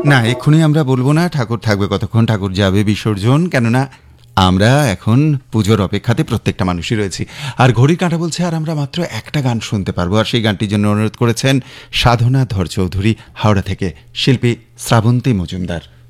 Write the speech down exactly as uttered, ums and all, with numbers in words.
না, এক্ষুনি আমরা বলবো না ঠাকুর থাকবে কতক্ষণ, ঠাকুর যাবে বিসর্জন, কেননা আমরা এখন পুজোর অপেক্ষাতে প্রত্যেকটা মানুষই রয়েছি। আর ঘড়ির কাঁটা বলছে আর আমরা মাত্র একটা গান শুনতে পারবো, আর সেই গানটির জন্য অনুরোধ করেছেন সাধনা ধর চৌধুরী হাওড়া থেকে, শিল্পী শ্রাবন্তী মজুমদার।